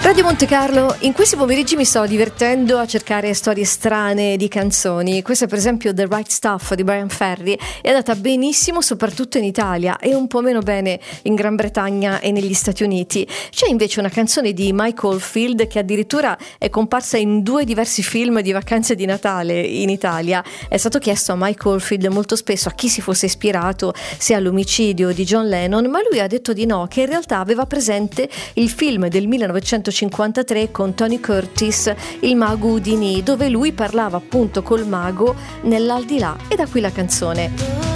Radio Monte Carlo, in questi pomeriggi mi sto divertendo a cercare storie strane di canzoni. Questa per esempio The Right Stuff di Brian Ferry è andata benissimo soprattutto in Italia e un po' meno bene in Gran Bretagna e negli Stati Uniti. C'è invece una canzone di Mike Oldfield che addirittura è comparsa in 2 diversi film di vacanze di Natale in Italia. È stato chiesto a Mike Oldfield molto spesso a chi si fosse ispirato, se all'omicidio di John Lennon, ma lui ha detto di no, che in realtà aveva presente il film del 1953 con Tony Curtis, Il mago Houdini, dove lui parlava appunto col mago nell'aldilà, e da qui la canzone.